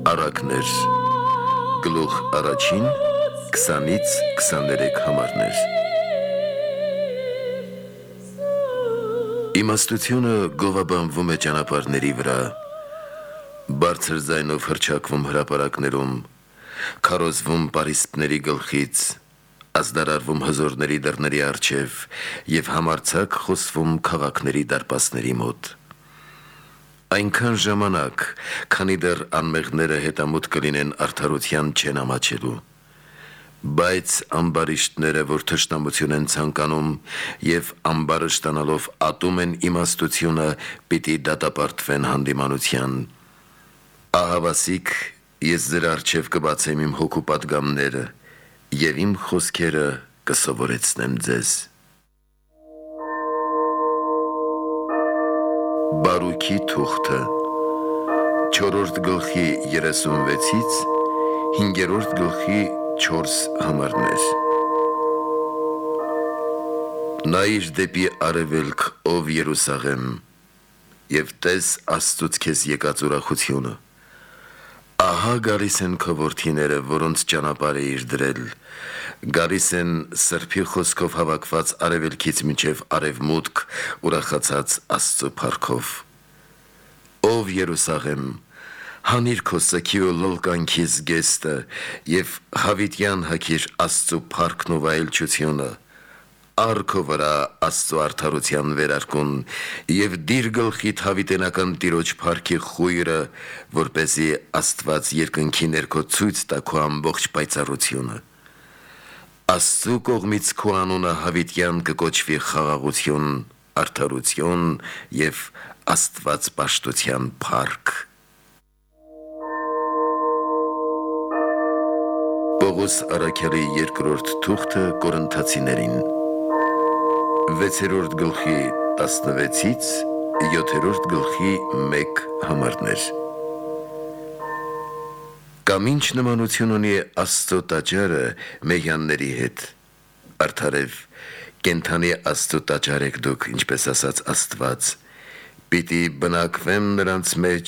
Առակներ, գլուխ առաջին, 20-ից 23 համարներ։ Իմաստությունը գովաբանվում է ճանապարհների վրա, բարձր ձայնով հռչակվում հրապարակներում, քարոզվում պարիսպների գլխից, ազդարարվում հզորների դռների առջև և համարձակ խոսվում քաղաքների դարպասների մոտ։ Այնքան ժամանակ, քանի դեռ անմեղները հետամուտ կլինեն արդարության չեն ամաչելու, բայց ամբարիշտները, որ թշնամություն են ցանկանում և ամբարը ստանալով ատում են իմաստությունը, պիտի դատապարտվեն հանդիմանության։ Ահավասիկ, ես ձեր առջև կբացեմ իմ հոգու պատգամները և իմ խոսքերը կսովորեցնեմ ձեզ։ Բարուքի թուղթը 4-րդ գլխի 36-ից 5-րդ գլխի 4 համարներ։ Նայիր դեպի արևելք, ով Երուսաղեմ, և տես Աստծուց քեզ եկած ուրախությունը։ Ահա գալիս են քո որդիները, որոնց ճանապարհ էիր դրել, գալիս են սրբի խոսքով հավաքված արևելքից մինչև արևմուտք, ուրախացած Աստծու փառքով։ Ով Երուսաղեմ, հանիր քո սգի ու լոլկանքի զգեստը և հավիտյան հագիր Աստծու փառքն ու վայելչությունը, առ քո վրա Աստծու արդարության վերարկուն և դիր գլխիդ հավիտենական Տիրոջ փառքի խույրը, որպեսզի Աստված երկնքի ներքո ցույց տա քո ամբողջ պայծառությունը։ Աստծու կողմից քո անունը հավիտյան կկոչվի խաղաղություն, արդարություն և աստվածպաշտության փառք։ Պողոս առաքյալի երկրորդ թուղթը Կորինթացիներին 6-րդ գլխի 16-ից 7-րդ գլխի 1 համարներ։ Կամ ինչ նմանություն ունի Աստծո տաճարը մեհյանների հետ, արդարև կենդանի Աստծո տաճար եք դուք, ինչպես ասաց Աստված, պիտի բնակվեմ նրանց մեջ